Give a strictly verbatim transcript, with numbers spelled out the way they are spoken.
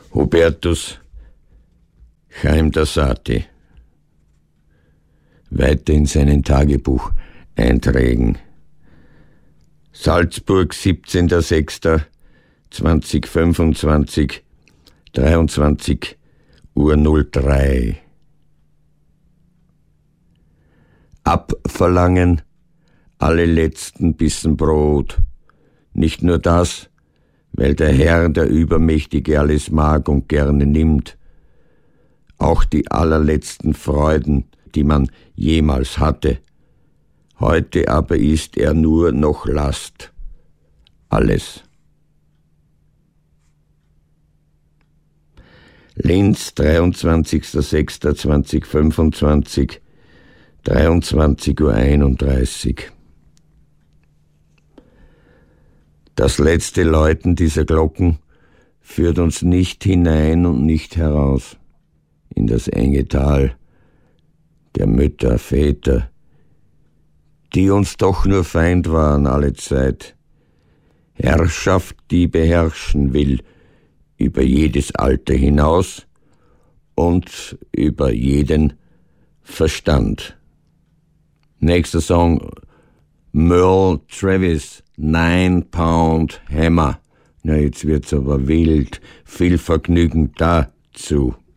Hubertus Chaim Dassati. Weiter in seinen Tagebucheinträgen. Salzburg, siebzehnter sechster zweitausendfünfundzwanzig, dreiundzwanzig Uhr null drei. Abverlangen alle letzten Bissen Brot. Nicht nur das, weil der Herr, der Übermächtige, alles mag und gerne nimmt. Auch die allerletzten Freuden, die man jemals hatte. Heute aber ist er nur noch Last. Alles. Linz, dreiundzwanzigster sechster zweitausendfünfundzwanzig, dreiundzwanzig Uhr einunddreißig. Das letzte Läuten dieser Glocken führt uns nicht hinein und nicht heraus in das enge Tal der Mütter, Väter, die uns doch nur Feind waren alle Zeit. Herrschaft, die beherrschen will, über jedes Alter hinaus und über jeden Verstand. Nächster Song, Merle Travis, Nine Pound Hammer. Na, jetzt wird's aber wild. Viel Vergnügen dazu.